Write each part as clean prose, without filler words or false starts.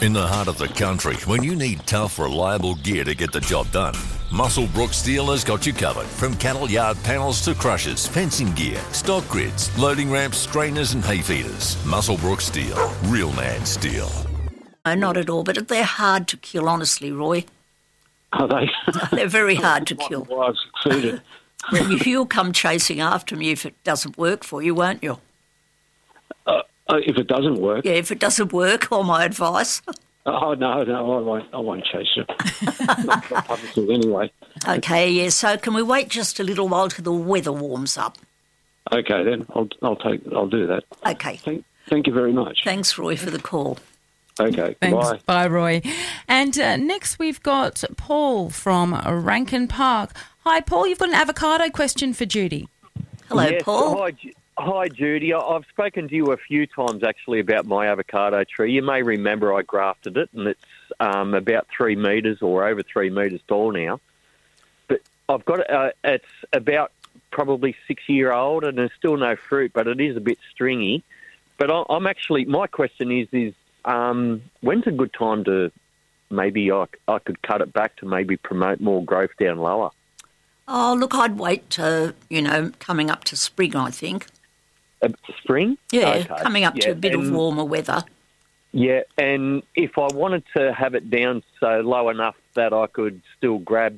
In the heart of the country, when you need tough, reliable gear to get the job done, Musselbrook Steel has got you covered. From cattle yard panels to crushers, fencing gear, stock grids, loading ramps, strainers and hay feeders. Musselbrook Steel. Real man steel. No, not at all, but they're hard to kill, honestly, Roy. Are they? They're very hard to kill. Well, I've succeeded. You'll come chasing after me if it doesn't work for you, won't you? If it doesn't work. Yeah, if it doesn't work, all my advice. Oh, no, I won't chase you. Not publicly anyway. Okay, yeah, so can we wait just a little while till the weather warms up? Okay, then. I'll do that. Okay. Thank you very much. Thanks, Roy, for the call. Okay, Thanks. bye. Bye, Roy. And next we've got Paul from Rankin Park. Hi, Paul. You've got an avocado question for Judy. Hello, Yes, Paul. Hi, Judy. I've spoken to you a few times, actually, about my avocado tree. You may remember I grafted it, and it's about 3 metres or over 3 metres tall now. But I've got it's about probably 6-year-old, and there's still no fruit, but it is a bit stringy. But I'm actually, my question is when's a good time to maybe I could cut it back to maybe promote more growth down lower? Oh, look, I'd wait, coming up to spring, I think. Spring? Yeah, Okay. coming up to a bit of and- warmer weather. Yeah, and if I wanted to have it down so low enough that I could still grab,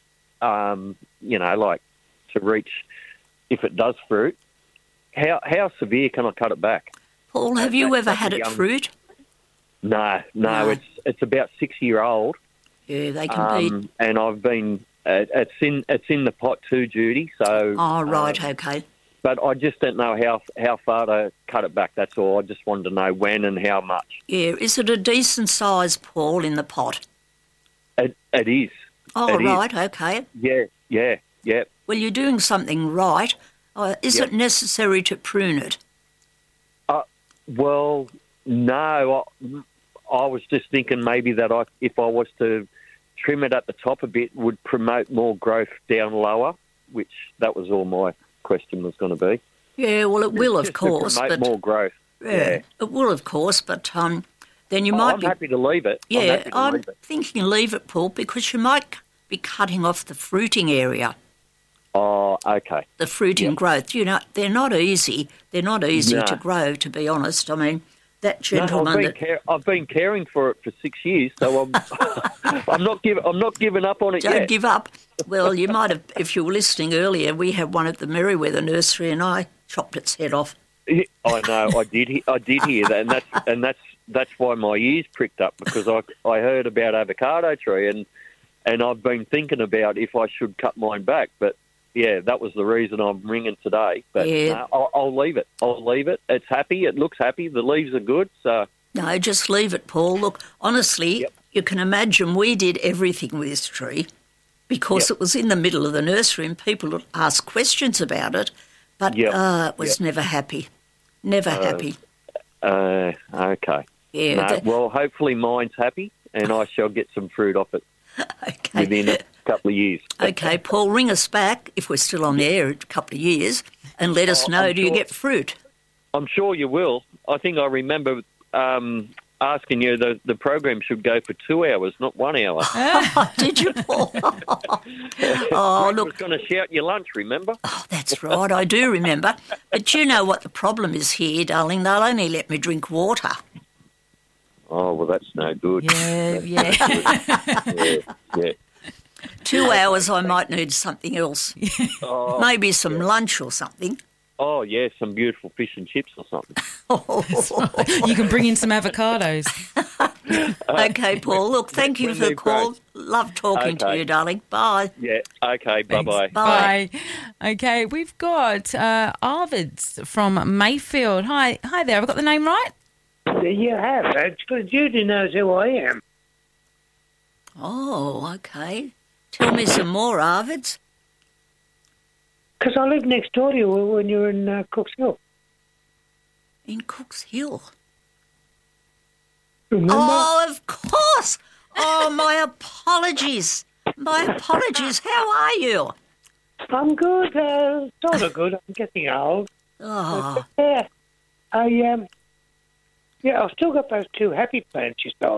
like to reach if it does fruit, how severe can I cut it back? Paul, have you ever That's had a it young- fruit? No, No. it's about 6-year-old, Yeah, they can be. and I've been it's in the pot too, Judy. So Oh, right, okay. but I just don't know how far to cut it back. That's all. I just wanted to know when and how much. Yeah, is it a decent size, Paul, in the pot? It is. Oh, It is. right, okay. Yeah. Well, you're doing something right. Is Yep. it necessary to prune it? Well, no. I was just thinking maybe that if I was to trim it at the top a bit, would promote more growth down lower, which that was all my question was going to be. Yeah, well, it will, of Just to course. promote But more growth. yeah, it will, of course, but then you might I'm be... happy to leave it. Yeah, I'm leave it. thinking leave it, Paul, because you might be cutting off the fruiting area, Oh, okay. the fruiting growth. You know, they're not easy. They're not easy No. to grow, to be honest. I mean, that No, gentleman I've been caring for it for 6 years, so I'm not giving up on it Don't yet. give up. Well, you might have, if you were listening earlier, we had one at the Merriweather nursery and I chopped its head off. I know. I did hear that, and that's why my ears pricked up, because I heard about avocado tree and I've been thinking about if I should cut mine back, but. Yeah, that was the reason I'm ringing today. But Yeah. I'll leave it. It's happy. It looks happy. The leaves are good. So No, just leave it, Paul. Look, honestly, Yep. you can imagine we did everything with this tree because Yep. it was in the middle of the nursery and people would ask questions about it, but Yep. it was never happy. Never happy. okay. Yeah, No, well, hopefully mine's happy, and I shall get some fruit off it okay. within a couple of years. Okay, Paul, ring us back if we're still on the air in a couple of years and let us know, I'm do you sure- get fruit? I'm sure you will. I think I remember asking you the program should go for 2 hours, not 1 hour. Did you, Paul? Oh, Greg was look, going to shout your lunch, remember? that's right, I do remember. But you know what the problem is here, darling? They'll only let me drink water. Oh, well, that's no good. Yeah. Yeah. 2 hours, I might need something else. Oh, Maybe some lunch or something. oh, yeah, some beautiful fish and chips or something. You can bring in some avocados. Okay, Paul. Look, thank you when for the they're call. great. Love talking to Okay. you, darling. Bye. Yeah, okay, bye-bye. Bye. Bye. Okay, we've got Arvids from Mayfield. Hi there. Have I got the name right? You have. It's because Judy knows who I am. Oh, okay. Tell me some more, Arvids. Because I lived next door to you when you were in Cooks Hill. In Cooks Hill. Remember? Oh, of course. Oh, my apologies. My apologies. How are you? I'm good. Sort of good. I'm getting old. Oh, Yeah. I've still got those 2 happy plants you sold.